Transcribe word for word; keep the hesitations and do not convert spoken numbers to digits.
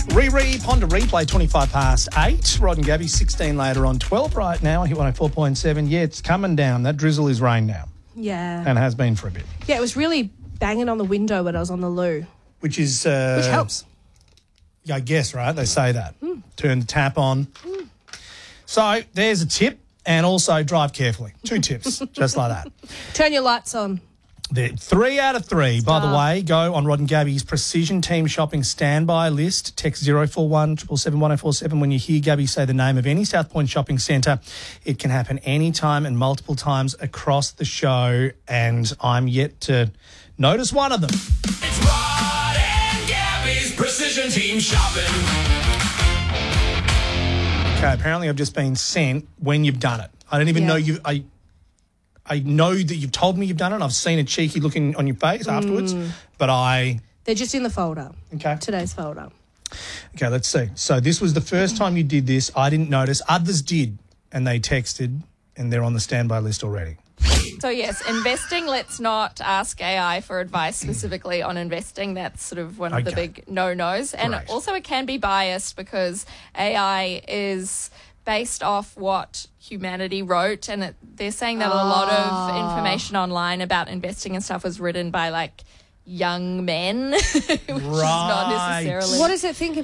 Riri, Ponder Replay, twenty-five past eight. Rod and Gabby, sixteen later on twelve right now. Hit one oh four point seven. Yeah, it's coming down. That drizzle is rain now. Yeah. And has been for a bit. Yeah, it was really banging on the window when I was on the loo. Which is... Uh, Which helps. Yeah, I guess, right? They say that. Mm. Turn the tap on. Mm. So there's a tip, and also drive carefully. Two tips, just like that. Turn your lights on. The three out of three, Star. by the way, go on Rod and Gabby's Precision Team Shopping standby list. Text zero four one seven seven one oh four seven when you hear Gabby say the name of any South Point shopping centre. It can happen anytime and multiple times across the show, and I'm yet to notice one of them. It's Rod and Gabby's Precision Team Shopping. Okay, apparently I've just been sent when you've done it. I don't even Yeah. know you. I I know that you've told me you've done it. I've seen a cheeky look in, on your face afterwards, but I... They're just in the folder. Okay. Today's folder. Okay, let's see. So this was the first time you did this. I didn't notice. Others did, and they texted, and they're on the standby list already. So, yes, investing, let's not ask A I for advice specifically on investing. That's sort of one of the Okay. big no-nos. And Great. also it can be biased because A I is based off what humanity wrote, and it, they're saying that a lot of information online about investing and stuff was written by, like, young men, which is not Right. necessarily... What does it think